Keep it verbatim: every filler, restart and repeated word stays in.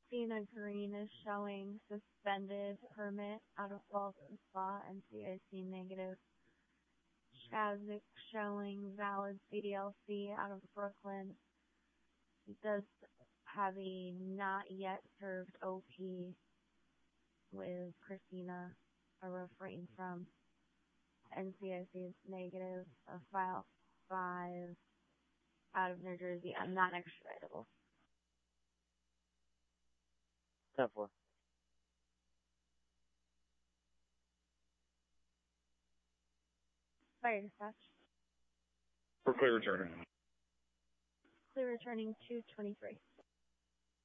Christina Green is showing suspended permit out of Walton Spa, N C I C negative. Chazik showing valid C D L C out of Brooklyn. He does have a not yet served O P with Christina, a refrain from. N C I C is negative, a file five out of New Jersey. I'm not extraditable. ten four. Fire dispatch. For clear returning. Clear returning two twenty-three.